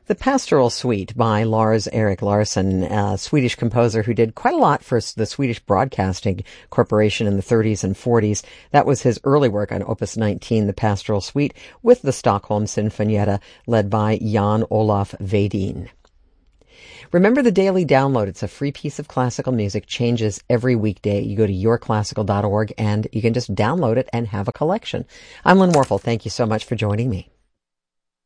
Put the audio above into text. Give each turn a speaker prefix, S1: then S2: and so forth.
S1: The Pastoral Suite by Lars-Erik Larsson, a Swedish composer who did quite a lot for the Swedish Broadcasting Corporation in the 30s and 40s. That was his early work on Opus 19, the Pastoral Suite, with the Stockholm Sinfonietta, led by Jan-Olof Wedin. Remember the Daily Download. It's a free piece of classical music, changes every weekday. You go to yourclassical.org and you can just download it and have a collection. I'm Lynn Warfel. Thank you so much for joining me.